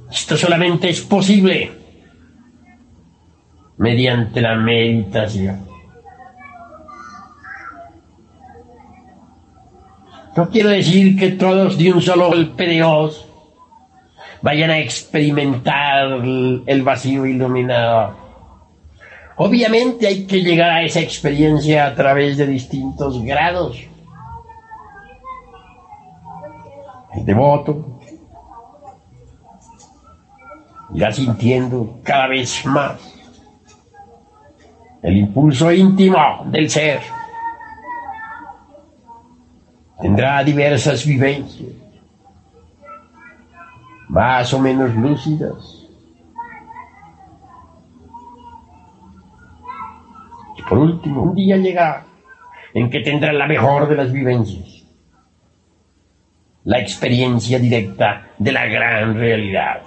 Esto solamente es posible mediante la meditación. No quiero decir que todos de un solo golpe de hoz vayan a experimentar el vacío iluminador. Obviamente hay que llegar a esa experiencia a través de distintos grados. El devoto irá sintiendo cada vez más el impulso íntimo del ser. Tendrá diversas vivencias, más o menos lúcidas. Y por último, un día llegará en que tendrá la mejor de las vivencias, la experiencia directa de la gran realidad.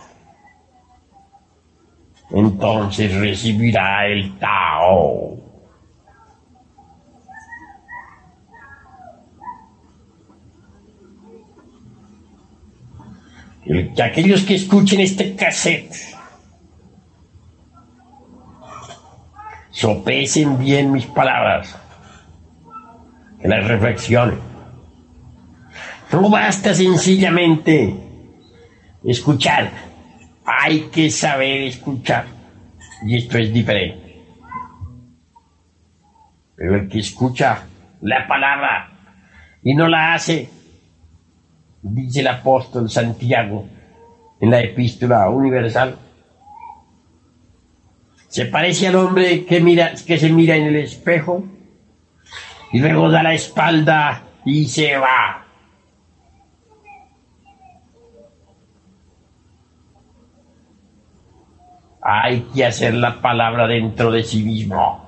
Entonces recibirá el Tao. Que aquellos que escuchen este cassette sopesen bien mis palabras, que las reflexionen. No basta sencillamente escuchar, hay que saber escuchar, y esto es diferente. Pero el que escucha la palabra y no la hace, dice el apóstol Santiago en la Epístola Universal, se parece al hombre que se mira en el espejo y luego da la espalda y se va. Hay que hacer la palabra dentro de sí mismo.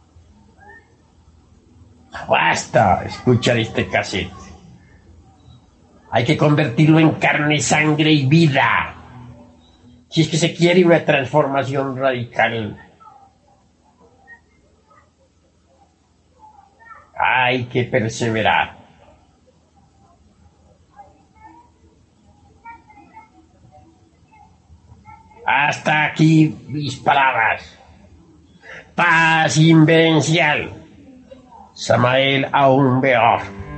Basta escuchar este cassette. Hay que convertirlo en carne, sangre y vida. Si es que se quiere una transformación radical. Hay que perseverar. Hasta aquí mis palabras. Paz inverencial. Samael Aún Beor.